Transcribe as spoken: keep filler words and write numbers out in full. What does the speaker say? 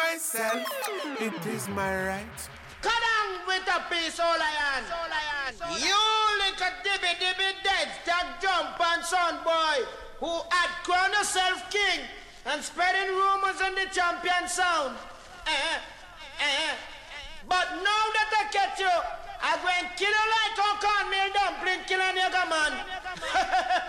myself. It is my right. Cut down with a piece, all lion. You little dibby dibby dead, stack jump and son boy, who had crowned yourself king and spreading rumors on the champion sound. Eh, eh. But now that I catch you, I'm going to kill you like a cornmeal dumpling, kill a nigga man.